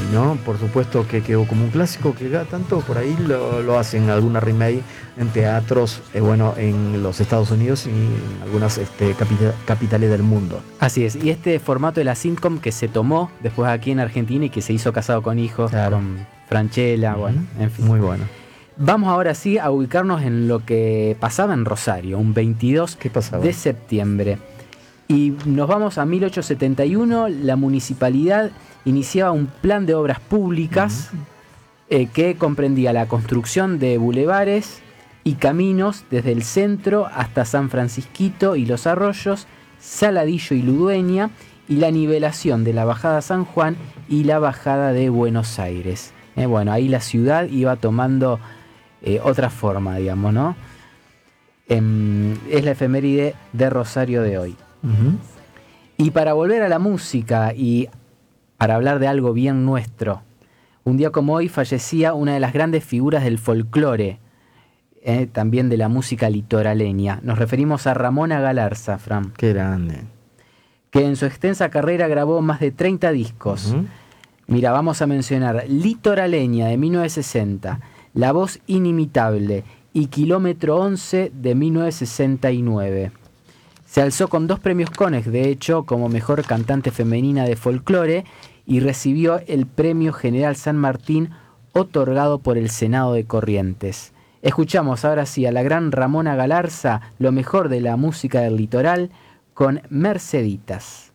¿no? Por supuesto que quedó como un clásico que cada tanto por ahí lo hacen alguna remake en teatros, en los Estados Unidos y en algunas capitales del mundo. Así es, y este formato de la sitcom que se tomó después aquí en Argentina y que se hizo Casado con Hijos, claro, con Francella, en fin. Muy bueno. Vamos ahora sí a ubicarnos en lo que pasaba en Rosario, un 22 de septiembre. Y nos vamos a 1871, la municipalidad iniciaba un plan de obras públicas que comprendía la construcción de bulevares y caminos desde el centro hasta San Francisquito y Los Arroyos, Saladillo y Ludueña, y la nivelación de la bajada San Juan y la bajada de Buenos Aires. Ahí la ciudad iba tomando otra forma, digamos, ¿no? Es la efeméride de Rosario de hoy. Y para volver a la música y para hablar de algo bien nuestro, un día como hoy fallecía una de las grandes figuras del folclore, también de la música litoraleña. Nos referimos a Ramona Galarza, Fran. Qué grande. Que en su extensa carrera grabó más de 30 discos. Mira, vamos a mencionar Litoraleña de 1960, La Voz Inimitable y Kilómetro 11 de 1969. Se alzó con 2 premios Konex, de hecho, como mejor cantante femenina de folclore, y recibió el Premio General San Martín, otorgado por el Senado de Corrientes. Escuchamos ahora sí a la gran Ramona Galarza, lo mejor de la música del litoral, con Merceditas.